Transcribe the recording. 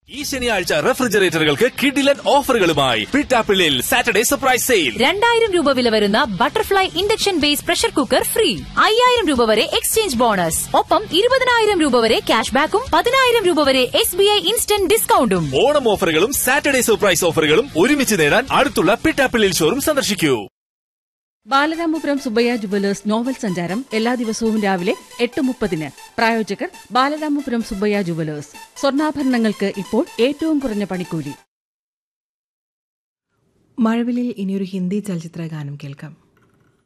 ഈ ശനിയാഴ്ച റെഫ്രിജറേറ്ററുകൾക്ക് കിഡിലൻ ഓഫറുകളുമായി പിട്ടാപ്പിള്ളിൽ സാറ്റർഡേ സർപ്രൈസ് സെയിൽ. 2000 രൂപ വില വരുന്ന butterfly induction base pressure cooker free. 5000 രൂപ വരെ എക്സ്ചേഞ്ച് ബോണസ്. ഒപ്പം 20,000 രൂപ വരെ ക്യാഷ് ബാക്കും 10,000 രൂപ വരെ SBI ഇൻസ്റ്റന്റ് ഡിസ്കൗണ്ടും. ഓണം ഓഫറുകളും സാറ്റർഡേ സർപ്രൈസ് ഓഫറുകളും ഒരുമിച്ച് നേടാൻ അടുത്തുള്ള പിട്ടാപ്പിള്ളിൽ ഷോറൂം സന്ദർശിക്കൂ. ബാലരാമപുരം സുബ്ബയ്യ ജുവലേഴ്സ് നോവൽ സഞ്ചാരം എല്ലാ ദിവസവും രാവിലെ 8:30. പ്രായോജകർ ബാലരാമപുരം സുബ്ബയ്യ ജുവലേഴ്സ്. സ്വർണ്ണാഭരണങ്ങൾക്ക് ഇപ്പോൾ ഏറ്റവും കുറഞ്ഞ പണിക്കൂലി. മഴവിലിൽ ഇനിയൊരു ഹിന്ദി ചലച്ചിത്ര ഗാനം കേൾക്കാം.